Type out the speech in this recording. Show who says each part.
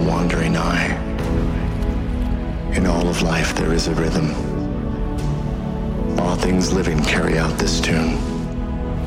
Speaker 1: wandering eye. In all of life there is a rhythm. All things living carry out this tune.